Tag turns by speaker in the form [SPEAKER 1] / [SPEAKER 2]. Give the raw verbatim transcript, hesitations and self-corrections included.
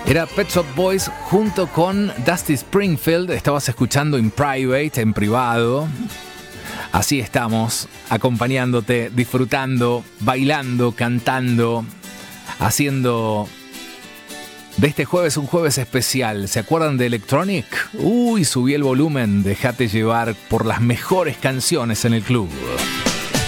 [SPEAKER 1] Era Pet Shop Boys junto con Dusty Springfield. Estabas escuchando In Private, en privado. Así estamos, acompañándote, disfrutando, bailando, cantando, haciendo de este jueves un jueves especial. ¿Se acuerdan de Electronic? Uy, subí el volumen, déjate llevar por las mejores canciones en el club.